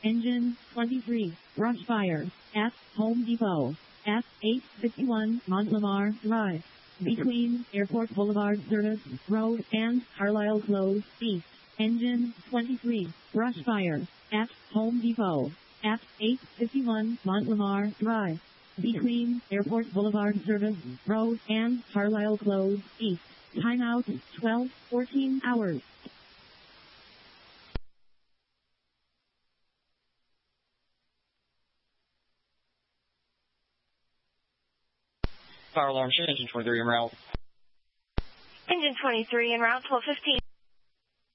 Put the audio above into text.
Engine 23, brush fire, at Home Depot, at 851 Montlamar Drive, between Airport Boulevard Service Road and Carlisle Close East. Engine 23, brush fire, at Home Depot, at 851 Montlamar Drive, between Airport Boulevard Service Road and Carlisle Close East. Timeout 12:14 hours. Fire alarm, engine 23 en route. Engine 23 en route, 12:15.